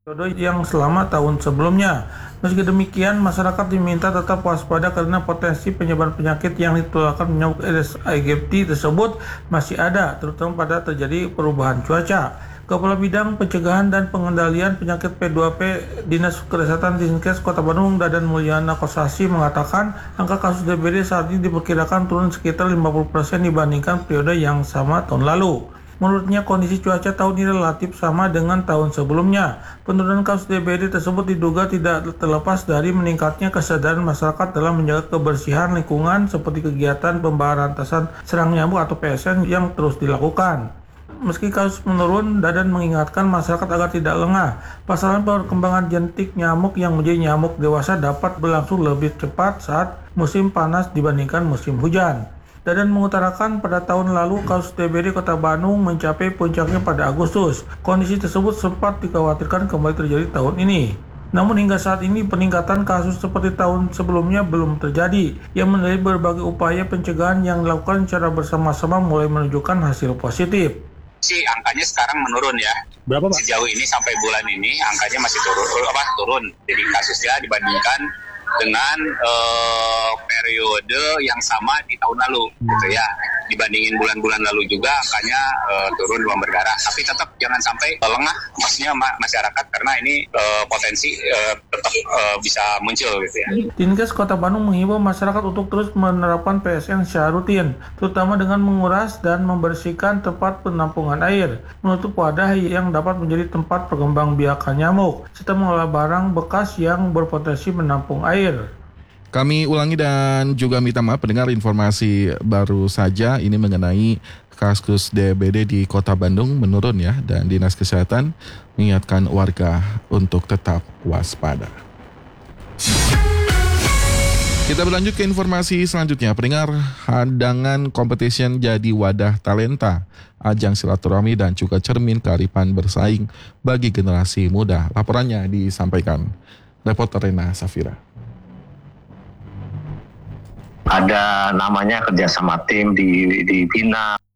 yang selama tahun sebelumnya. Meski demikian, masyarakat diminta tetap waspada karena potensi penyebaran penyakit yang ditularkan nyamuk Aedes aegypti tersebut masih ada, terutama pada terjadi perubahan cuaca. Kepala Bidang Pencegahan dan Pengendalian Penyakit P2P Dinas Kesehatan Dinkes Kota Bandung, Dadan Mulyana Kosasi mengatakan angka kasus DBD saat ini diperkirakan turun sekitar 50% dibandingkan periode yang sama tahun lalu. Menurutnya, kondisi cuaca tahun ini relatif sama dengan tahun sebelumnya. Penurunan kasus DBD tersebut diduga tidak terlepas dari meningkatnya kesadaran masyarakat dalam menjaga kebersihan lingkungan seperti kegiatan pemberantasan serang nyamuk atau PSN yang terus dilakukan. Meski kasus menurun, Dadan mengingatkan masyarakat agar tidak lengah. Pasalnya perkembangan genetik nyamuk yang menjadi nyamuk dewasa dapat berlangsung lebih cepat saat musim panas dibandingkan musim hujan. Dadan mengutarakan pada tahun lalu kasus DBD Kota Bandung mencapai puncaknya pada Agustus. Kondisi tersebut sempat dikhawatirkan kembali terjadi tahun ini. Namun hingga saat ini peningkatan kasus seperti tahun sebelumnya belum terjadi, yang menilai berbagai upaya pencegahan yang dilakukan secara bersama-sama mulai menunjukkan hasil positif. Angkanya sekarang menurun ya. Berapa, Pak? Sejauh ini sampai bulan ini angkanya masih turun. Jadi kasusnya dibandingkan dengan periode yang sama di tahun lalu, gitu ya. Dibandingin bulan-bulan lalu juga angkanya turun demam berdarah. Tapi tetap jangan sampai lengah, maksudnya masyarakat, karena ini potensi tetap bisa muncul, gitu ya. Dinkes Kota Bandung menghimbau masyarakat untuk terus menerapkan PSN secara rutin, terutama dengan menguras dan membersihkan tempat penampungan air, menutup wadah yang dapat menjadi tempat perkembangbiakan nyamuk, serta mengolah barang bekas yang berpotensi menampung air. Kami ulangi dan juga minta maaf pendengar, informasi baru saja ini mengenai kasus DBD di Kota Bandung menurun ya, dan Dinas Kesehatan mengingatkan warga untuk tetap waspada. Kita berlanjut ke informasi selanjutnya. Pendengar, hadangan competition jadi wadah talenta, ajang silaturahmi dan juga cermin kearifan bersaing bagi generasi muda. Laporannya disampaikan reporter Rena Safira. Ada namanya kerjasama tim dibina.